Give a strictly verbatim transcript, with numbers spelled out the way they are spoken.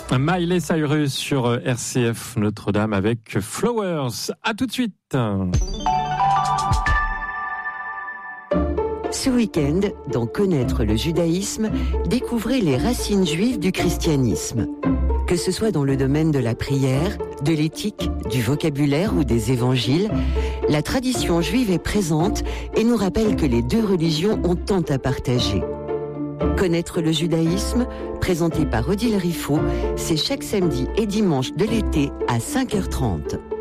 Miley Cyrus sur R C F Notre-Dame avec Flowers. À tout de suite. Ce week-end, dans Connaître le judaïsme, découvrez les racines juives du christianisme. Que ce soit dans le domaine de la prière, de l'éthique, du vocabulaire ou des évangiles, la tradition juive est présente et nous rappelle que les deux religions ont tant à partager. Connaître le judaïsme, présenté par Odile Riffaut, c'est chaque samedi et dimanche de l'été à cinq heures trente.